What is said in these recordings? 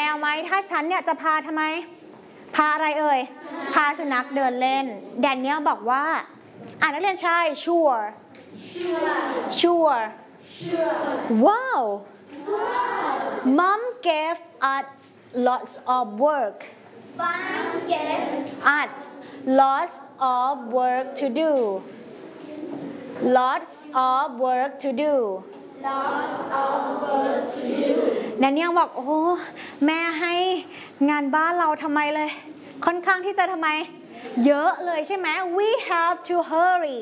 วไหมถ้าฉันเนี่ยจะพาทำไมพาอะไรเอ่ยพาสุนัขเดินเล่นแดเนียลบอกว่านักเรียนชาย sure wow mom gave us lots of work us lots of work to do lots of work to do แดเนียลบอกโอ้แม่ให้งานบ้านเราทำไมเลยค่อนข้างที่จะทำไมเยอะเลยใช่ไหม we have to hurry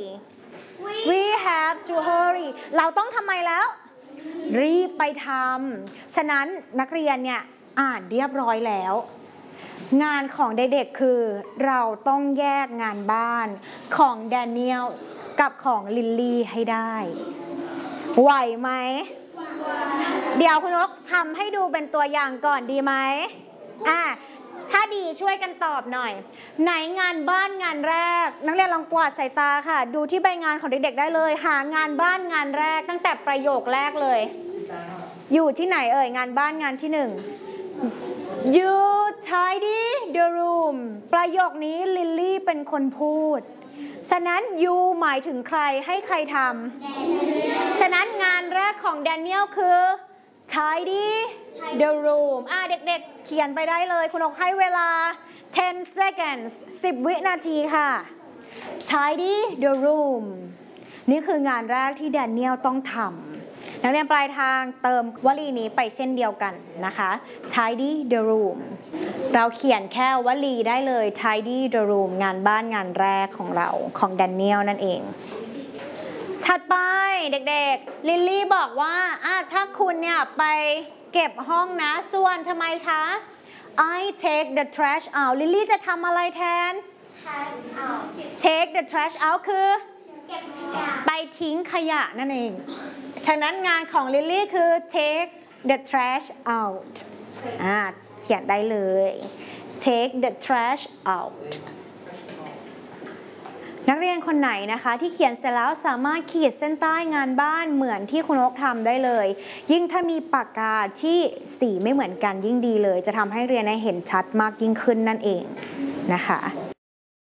เราต้องทำไมแล้วรีบไปทำฉะนั้นนักเรียนเนี่ยอ่านเรียบร้อยแล้วงานของเด็กๆคือเราต้องแยกงานบ้านของแดเนียลกับของลิลลี่ให้ได้ไหวไหมเดี๋ยวคุณนกทำให้ดูเป็นตัวอย่างก่อนดีไหมถ้าดีช่วยกันตอบหน่อยไหนงานบ้านงานแรกนักเรียนลองกวาดสายตาค่ะดูที่ใบงานของเด็กๆได้เลยหางานบ้านงานแรกตั้งแต่ประโยคแรกเลยอยู่ที่ไหนเอ่ยงานบ้านงานที่1 You tidy the room ประโยคนี้ลิลลี่เป็นคนพูดฉะนั้น you หมายถึงใครให้ใครทำฉะนั้นงานแรกของแดเนียลคือ tidy the room เด็กๆเขียนไปได้เลยคุณนกให้เวลา10 seconds 10 วินาทีค่ะ tidy the room นี่คืองานแรกที่แดเนียลต้องทำนักเรียนปลายทางเติมวลีนี้ไปเช่นเดียวกันนะคะ tidy the room เราเขียนแค่วลีได้เลย tidy the room งานบ้านงานแรกของเราของแดเนียลนั่นเองถัดไปเด็กๆลิลลี่บอกว่าถ้าคุณเนี่ยไปเก็บห้องนะส่วนทำไมคะ I take the trash out ลิลลี่จะทำอะไรแทน take the trash out คือไปทิ้งขยะนั่นเองฉะนั้นงานของลิลลี่คือ take the trash out เขียนได้เลย take the trash out นักเรียนคนไหนนะคะที่เขียนเสร็จแล้วสามารถขีดเส้นใต้งานบ้านเหมือนที่คุณนกทำได้เลยยิ่งถ้ามีปากกาที่สีไม่เหมือนกันยิ่งดีเลยจะทำให้เรียนให้เห็นชัดมากยิ่งขึ้นนั่นเองนะคะ